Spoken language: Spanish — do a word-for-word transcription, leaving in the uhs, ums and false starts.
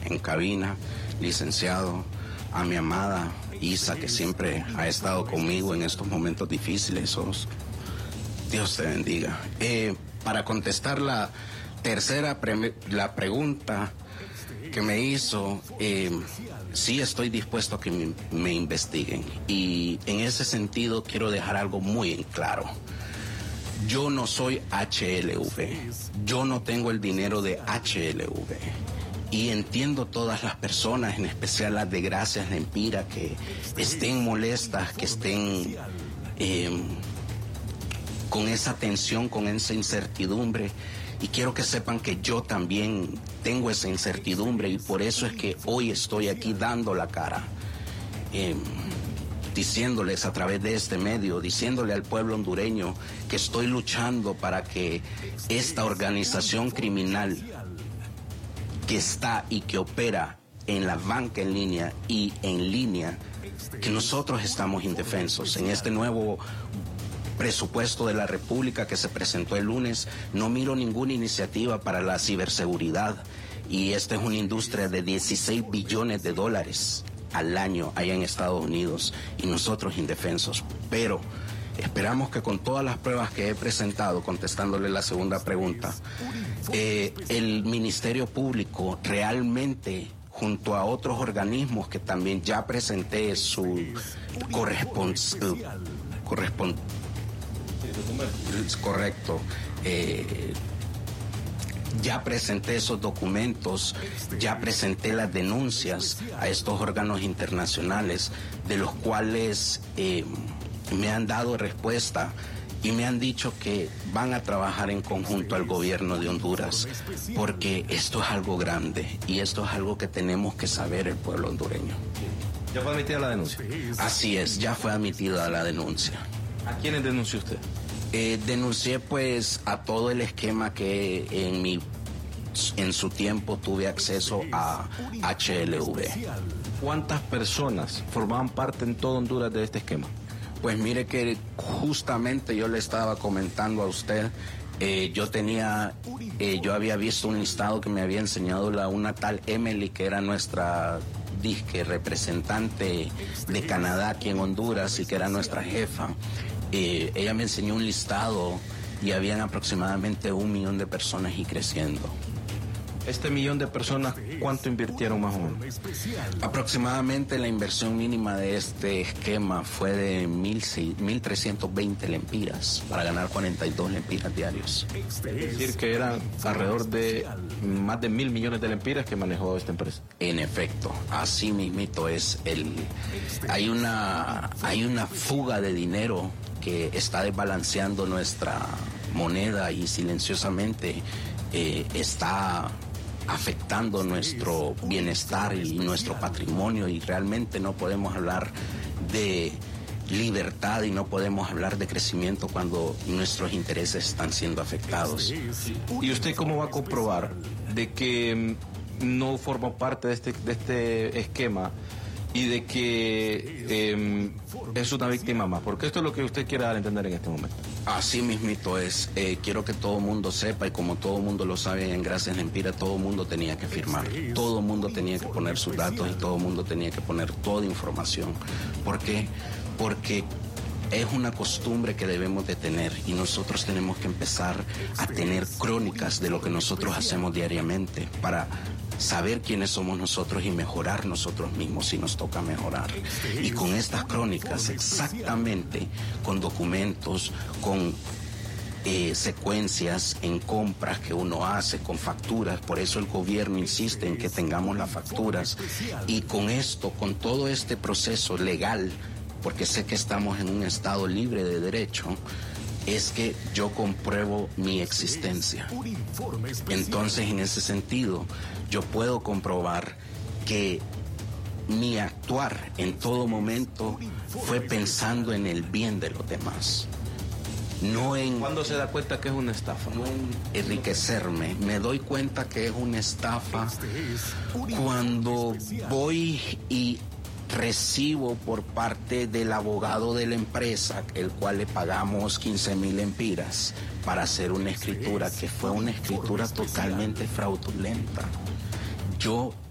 en cabina, licenciado, a mi amada Isa, que siempre ha estado conmigo en estos momentos difíciles. Dios te bendiga. Eh, para contestar la tercera pre la pregunta que me hizo, eh, sí estoy dispuesto a que me, me investiguen. Y en ese sentido quiero dejar algo muy en claro. Yo no soy H L V. Yo no tengo el dinero de H L V. Y entiendo todas las personas, en especial las de Gracias Lempira, que estén molestas, que estén eh, con esa tensión, con esa incertidumbre. Y quiero que sepan que yo también tengo esa incertidumbre y por eso es que hoy estoy aquí dando la cara, eh, diciéndoles a través de este medio, diciéndole al pueblo hondureño que estoy luchando para que esta organización criminal que está y que opera en la banca en línea y en línea, que nosotros estamos indefensos. En este nuevo presupuesto de la República que se presentó el lunes, no miro ninguna iniciativa para la ciberseguridad, y esta es una industria de dieciséis billones de dólares al año allá en Estados Unidos, y nosotros indefensos. Pero esperamos que con todas las pruebas que he presentado, contestándole la segunda pregunta, eh, el Ministerio Público realmente, junto a otros organismos que también ya presenté su correspons uh, correspon correcto, eh, ya presenté esos documentos, ya presenté las denuncias a estos órganos internacionales, de los cuales eh, me han dado respuesta y me han dicho que van a trabajar en conjunto al gobierno de Honduras, porque esto es algo grande y esto es algo que tenemos que saber el pueblo hondureño. ¿Ya fue admitida la denuncia? Así es, ya fue admitida la denuncia. ¿A quiénes denunció usted? Eh, denuncié pues a todo el esquema que en mi en su tiempo tuve acceso a H L V. ¿Cuántas personas formaban parte en todo Honduras de este esquema? Pues mire que justamente yo le estaba comentando a usted, eh, yo tenía, eh, yo había visto un listado que me había enseñado la, una tal Emily, que era nuestra disque representante de Canadá aquí en Honduras y que era nuestra jefa. Eh, ella me enseñó un listado y habían aproximadamente un millón de personas y creciendo. Este millón de personas, ¿cuánto invirtieron más o menos? Aproximadamente la inversión mínima de este esquema fue de mil trescientos veinte lempiras para ganar cuarenta y dos lempiras diarios. Es decir, que eran alrededor de más de mil millones de lempiras que manejó esta empresa. En efecto, así mismito es. El, hay una, hay una fuga de dinero que está desbalanceando nuestra moneda y silenciosamente eh, está afectando nuestro bienestar y nuestro patrimonio, y realmente no podemos hablar de libertad y no podemos hablar de crecimiento cuando nuestros intereses están siendo afectados. ¿Y usted cómo va a comprobar de que no forma parte de este, de este esquema y de que eh, es una víctima más? Porque esto es lo que usted quiere dar a entender en este momento. Así mismito es. Eh, quiero que todo el mundo sepa, y como todo el mundo lo sabe en Gracias Lempira, todo el mundo tenía que firmar, todo el mundo tenía que poner sus datos y todo el mundo tenía que poner toda información. ¿Por qué? Porque es una costumbre que debemos de tener, y nosotros tenemos que empezar a tener crónicas de lo que nosotros hacemos diariamente para saber quiénes somos nosotros y mejorar nosotros mismos si nos toca mejorar. Y con estas crónicas, exactamente, con documentos, con eh, secuencias en compras que uno hace, con facturas, por eso el gobierno insiste en que tengamos las facturas, y con esto, con todo este proceso legal, porque sé que estamos en un estado libre de derecho, es que yo compruebo mi existencia. Entonces, en ese sentido, yo puedo comprobar que mi actuar en todo momento fue pensando en el bien de los demás. No en... ¿Cuándo se da cuenta que es una estafa? No en enriquecerme. Me doy cuenta que es una estafa cuando voy y recibo por parte del abogado de la empresa, el cual le pagamos quince mil lempiras para hacer una escritura que fue una escritura totalmente fraudulenta. Yo